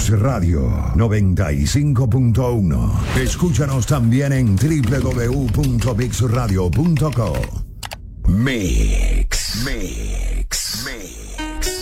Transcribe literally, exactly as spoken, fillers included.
Radio noventa y cinco punto uno. Escúchanos también en doble u doble u doble u punto mix radio punto co. Mix, Mix, Mix.